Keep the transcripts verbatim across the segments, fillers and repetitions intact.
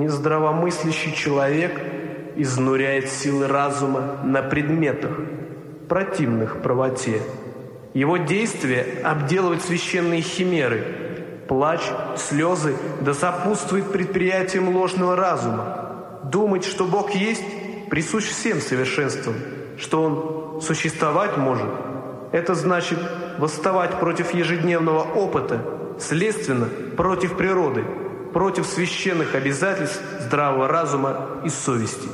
нездравомыслящий человек изнуряет силы разума на предметах, противных правоте. Его действия обделывают священные химеры. Плач, слезы да сопутствует предприятиям ложного разума. Думать, что Бог есть, присущ всем совершенствам, что Он существовать может. Это значит восставать против ежедневного опыта, следственно, против природы, против священных обязательств здравого разума и совести.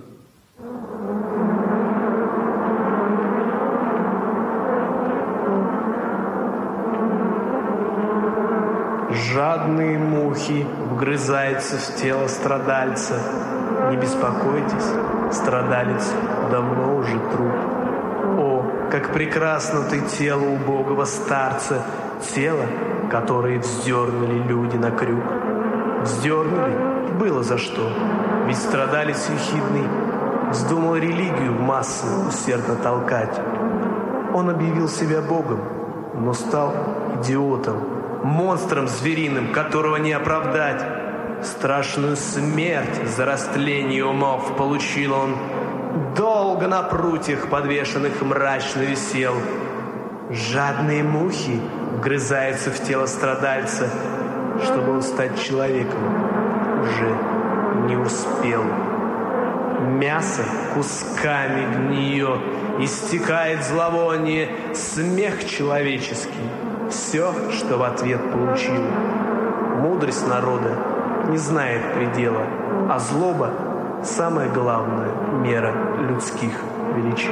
Жадные мухи вгрызаются в тело страдальца. Не беспокойтесь, страдалец давно уже труп. О, как прекрасно ты тело убогого старца, тело, которое вздернули люди на крюк. Вздернули, было за что, ведь страдалец ехидный вздумал религию в массы усердно толкать. Он объявил себя Богом, но стал идиотом, монстром звериным, которого не оправдать. Страшную смерть за растление умов получил он. Долго на прутьях подвешенных мрачно висел. Жадные мухи вгрызаются в тело страдальца, чтобы он стать человеком уже не успел. Мясо кусками гниет, истекает зловоние, смех человеческий. Все, что в ответ получил. Мудрость народа не знает предела, а злоба – самая главная мера людских величин.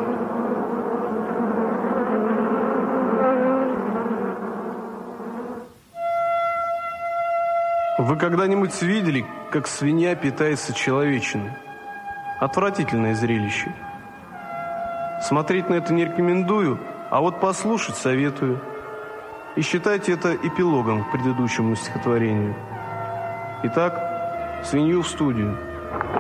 Вы когда-нибудь видели, как свинья питается человечиной? Отвратительное зрелище. Смотреть на это не рекомендую, а вот послушать советую. И считайте это эпилогом к предыдущему стихотворению. Итак, свинью в студию.